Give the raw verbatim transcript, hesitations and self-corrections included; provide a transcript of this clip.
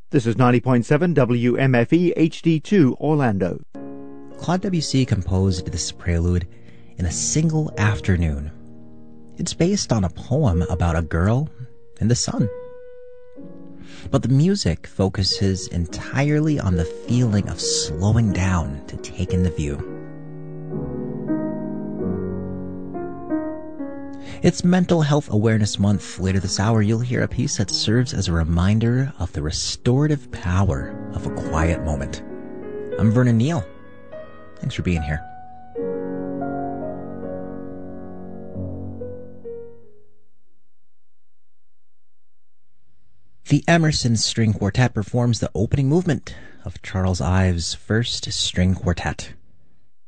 This is ninety point seven W M F E H D two Orlando. Claude Debussy composed this prelude in a single afternoon. It's based on a poem about a girl and the sun. But the music focuses entirely on the feeling of slowing down to take in the view. It's Mental Health Awareness Month. Later this hour, you'll hear a piece that serves as a reminder of the restorative power of a quiet moment. I'm Vernon Neal. Thanks for being here. The Emerson String Quartet performs the opening movement of Charles Ives' First String Quartet.